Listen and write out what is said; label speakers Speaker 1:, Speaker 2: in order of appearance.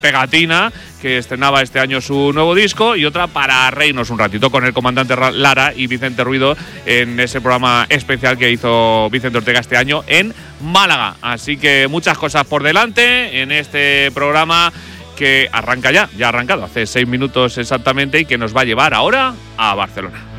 Speaker 1: Pegatina, que estrenaba este año su nuevo disco, y otra para reírnos un ratito con el comandante Lara y Vicente Ruido en ese programa especial que hizo Vicente Ortega este año en Málaga. Así que muchas cosas por delante en este programa que arranca ya ha arrancado hace 6 minutos exactamente y que nos va a llevar ahora a Barcelona.